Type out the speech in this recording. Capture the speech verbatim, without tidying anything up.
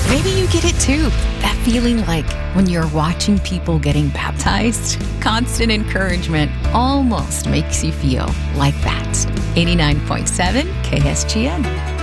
Maybe you get it too. That feeling like when you're watching people getting baptized, constant encouragement almost makes you feel like that. eighty-nine point seven K S G N.